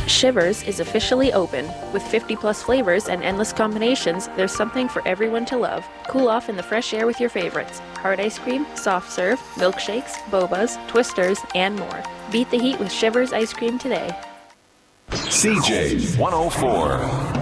Shivers is officially open. With 50-plus flavors and endless combinations, there's something for everyone to love. Cool off in the fresh air with your favorites. Hard ice cream, soft serve, milkshakes, bobas, twisters, and more. Beat the heat with Shivers ice cream today. CJ 104.